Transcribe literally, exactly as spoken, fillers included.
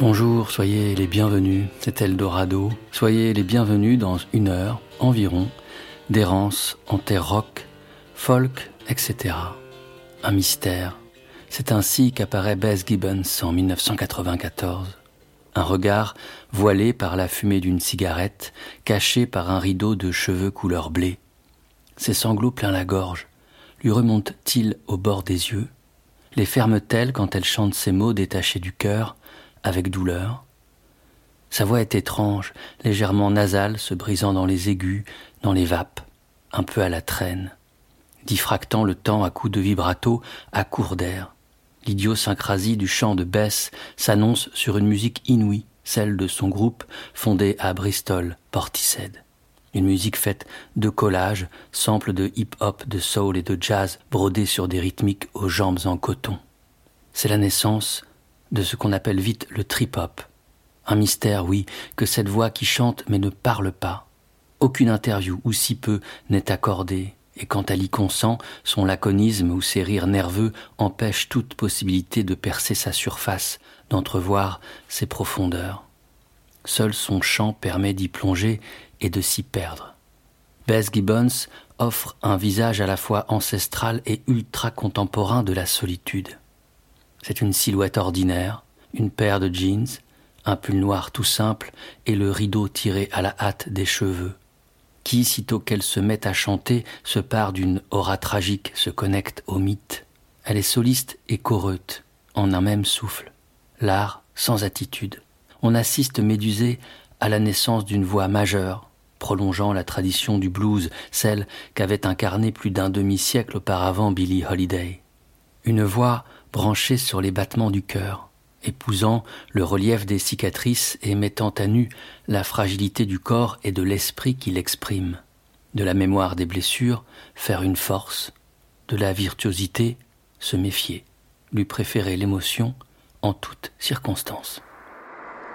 Bonjour, soyez les bienvenus, c'est Eldorado. Soyez les bienvenus dans une heure environ d'errance en terre rock, folk, et cetera. Un mystère. C'est ainsi qu'apparaît Bess Gibbons en dix-neuf cent quatre-vingt-quatorze. Un regard voilé par la fumée d'une cigarette, caché par un rideau de cheveux couleur blé. Ses sanglots plein la gorge. Lui remontent-ils au bord des yeux? Les ferme-t-elle quand elle chante ces mots détachés du cœur, avec douleur? Sa voix est étrange, légèrement nasale, se brisant dans les aigus, dans les vapes, un peu à la traîne, diffractant le temps à coups de vibrato, à court d'air. L'idiosyncrasie du chant de Bess s'annonce sur une musique inouïe, celle de son groupe fondé à Bristol, Portishead. Une musique faite de collages, samples de hip-hop, de soul et de jazz brodés sur des rythmiques aux jambes en coton. C'est la naissance de ce qu'on appelle vite le trip-hop. Un mystère, oui, que cette voix qui chante mais ne parle pas. Aucune interview, ou si peu, n'est accordée, et quand elle y consent, son laconisme ou ses rires nerveux empêchent toute possibilité de percer sa surface, d'entrevoir ses profondeurs. Seul son chant permet d'y plonger et de s'y perdre. Bess Gibbons offre un visage à la fois ancestral et ultra-contemporain de la solitude. C'est une silhouette ordinaire, une paire de jeans, un pull noir tout simple et le rideau tiré à la hâte des cheveux, qui, sitôt qu'elle se met à chanter, se part d'une aura tragique, se connecte au mythe. Elle est soliste et choreute, en un même souffle. L'art sans attitude. On assiste médusé à la naissance d'une voix majeure, prolongeant la tradition du blues, celle qu'avait incarnée plus d'un demi-siècle auparavant Billie Holiday. Une voix branchée sur les battements du cœur, épousant le relief des cicatrices et mettant à nu la fragilité du corps et de l'esprit qui l'exprime. De la mémoire des blessures, faire une force. De la virtuosité, se méfier. Lui préférer l'émotion en toutes circonstances.